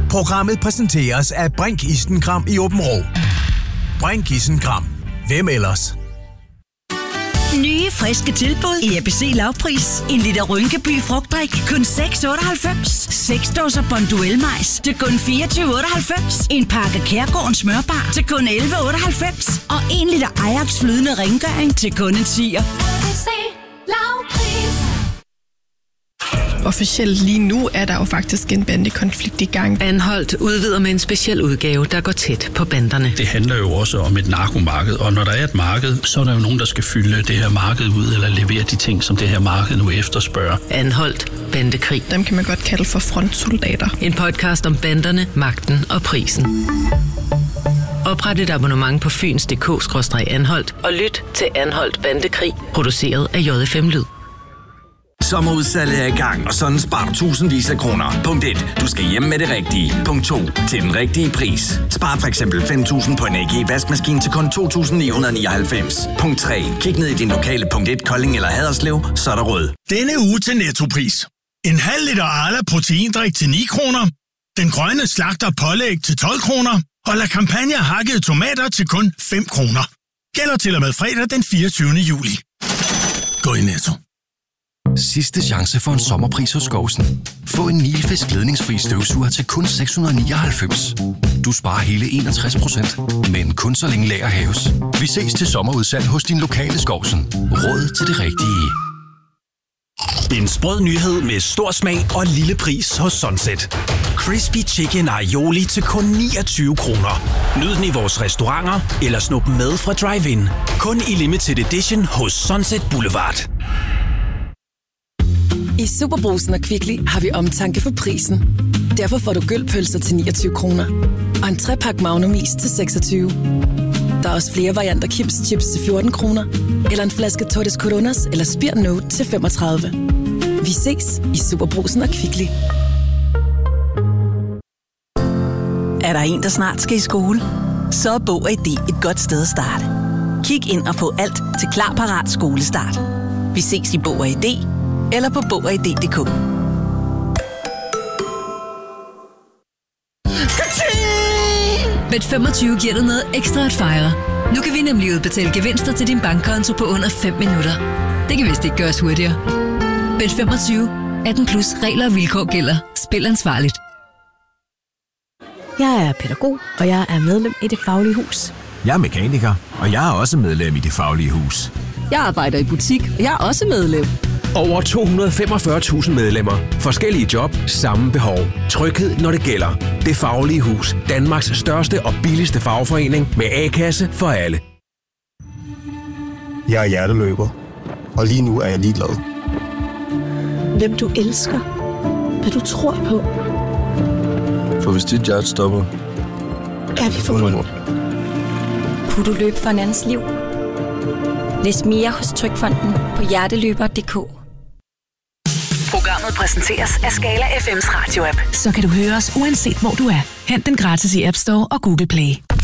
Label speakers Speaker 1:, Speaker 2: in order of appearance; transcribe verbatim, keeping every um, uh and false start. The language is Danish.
Speaker 1: Programmet præsenteres af Brink Isenkram i Åben Rå. Brink Isenkram. Hvem ellers?
Speaker 2: Nye, friske tilbud i A B C Lavpris. En liter Rynkeby frugtdrik, kun seks otteoghalvfems. seks dåser Bonduelle-majs til kun fireogtyve otteoghalvfems. En pakke Kærgårdens smørbar til kun elleve otteoghalvfems. Og en liter Ajax flydende rengøring til kun en tier. A B C Lavpris.
Speaker 3: Officielt lige nu er der jo faktisk en bandekonflikt i gang.
Speaker 4: Anholdt udvider med en speciel udgave, der går tæt på banderne.
Speaker 5: Det handler jo også om et narkomarked, og når der er et marked, så er der jo nogen, der skal fylde det her marked ud, eller levere de ting, som det her marked nu efterspørger.
Speaker 4: Anholdt bandekrig.
Speaker 3: Dem kan man godt kalde for frontsoldater.
Speaker 4: En podcast om banderne, magten og prisen. Opret et abonnement på fyns punktum d k skråstreg anholdt og lyt til Anholdt Bandekrig, produceret af J F M Lyd.
Speaker 6: Sommerudsalget er i gang, og sådan sparer du tusindvis af kroner. Punkt et. Du skal hjem med det rigtige. Punkt to. Til den rigtige pris. Spar for eksempel fem tusind på en A G vaskemaskine til kun to tusind ni hundrede nioghalvfems. Punkt tre. Kig ned i din lokale Punkt et Kolding eller Haderslev, så er der råd.
Speaker 7: Denne uge til Nettopris. En halv liter Arla proteindrik til ni kroner. Den grønne slagter pålæg til tolv kroner. Og La Campagna hakkede tomater til kun fem kroner. Gælder til og med fredag den fireogtyvende juli. Gå i Netto.
Speaker 8: Sidste chance for en sommerpris hos Skovsen. Få en Nilfisk ledningsfri støvsuger til kun seks hundrede nioghalvfems. Du sparer hele enogtres procent, men kun så længe lager haves. Vi ses til sommerudsalg hos din lokale Skovsen. Råd til det rigtige.
Speaker 1: En sprød nyhed med stor smag og lille pris hos Sunset. Crispy Chicken Aioli til kun niogtyve kroner. Nyd den i vores restauranter eller snup med fra drive-in. Kun i limited edition hos Sunset Boulevard.
Speaker 9: I Superbrugsen og Kvickly har vi omtanke for prisen. Derfor får du gølpølser til niogtyve kroner. Og en trepak Magnum is til seksogtyve. Der er også flere varianter Kims Chips til fjorten kroner. Eller en flaske Tortes Coronas eller Spir Note til femogtredive. Vi ses i Superbrugsen og Kvickly.
Speaker 2: Er der en, der snart skal i skole? Så er Bog og I D et godt sted at starte. Kig ind og få alt til klar, parat skolestart. Vi ses i Bog og I D eller på bog og i d punktum d k.
Speaker 10: Bet femogtyve giver dig noget ekstra at fejre. Nu kan vi nemlig udbetale gevinster til din bankkonto på under fem minutter. Det kan vist ikke gøres hurtigere. Bet femogtyve. atten plus regler og vilkår gælder. Spil ansvarligt.
Speaker 11: Jeg er pædagog, og jeg er medlem i Det Faglige Hus.
Speaker 12: Jeg er mekaniker, og jeg er også medlem i Det Faglige Hus.
Speaker 13: Jeg arbejder i butik, og jeg er også medlem.
Speaker 14: Over to hundrede og femogfyrre tusind medlemmer. Forskellige job, samme behov. Tryghed, når det gælder. Det Faglige Hus. Danmarks største og billigste fagforening med A-kasse for alle.
Speaker 15: Jeg er hjerteløber, og lige nu er jeg ligeglad.
Speaker 16: Hvem du elsker. Hvad du tror på.
Speaker 15: For hvis dit hjerte stopper,
Speaker 16: er vi forbundet.
Speaker 17: Kunne du løbe for en andens liv? Læs mere hos Trygfonden på hjerteløber punktum d k.
Speaker 18: Programmet præsenteres af Skala F M's radio-app.
Speaker 10: Så kan du høre os uanset hvor du er. Hent den gratis i App Store og Google Play.